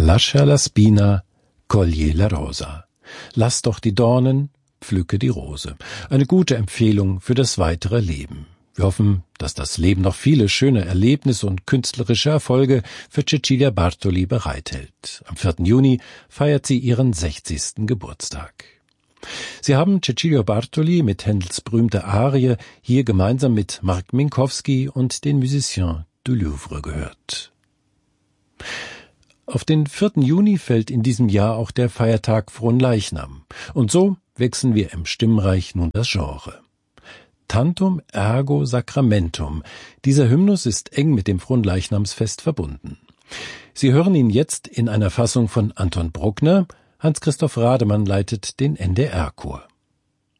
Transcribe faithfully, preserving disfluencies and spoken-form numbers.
Lascia la spina, coglie la rosa. Lass doch die Dornen, pflücke die Rose. Eine gute Empfehlung für das weitere Leben. Wir hoffen, dass das Leben noch viele schöne Erlebnisse und künstlerische Erfolge für Cecilia Bartoli bereithält. Am vierten Juni feiert sie ihren sechzigsten Geburtstag. Sie haben Cecilia Bartoli mit Händels berühmter Arie hier gemeinsam mit Marc Minkowski und den Musiciens du Louvre gehört. Auf den vierten Juni fällt in diesem Jahr auch der Feiertag Fronleichnam. Und so wechseln wir im Stimmreich nun das Genre. Tantum ergo sacramentum. Dieser Hymnus ist eng mit dem Fronleichnamsfest verbunden. Sie hören ihn jetzt in einer Fassung von Anton Bruckner. Hans-Christoph Rademann leitet den N D R-Chor.